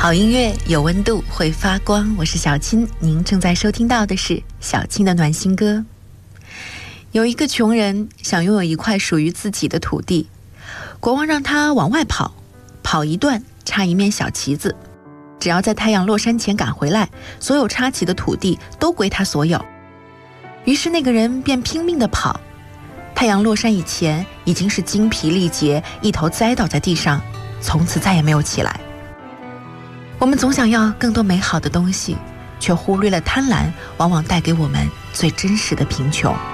好音乐有温度，会发光。我是小青，您正在收听到的是小青的暖心歌。有一个穷人想拥有一块属于自己的土地，国王让他往外跑，跑一段插一面小旗子，只要在太阳落山前赶回来，所有插旗的土地都归他所有。于是那个人便拼命地跑，太阳落山以前已经是精疲力竭，一头栽倒在地上，从此再也没有起来。我们总想要更多美好的东西，却忽略了贪婪往往带给我们最真实的贫穷。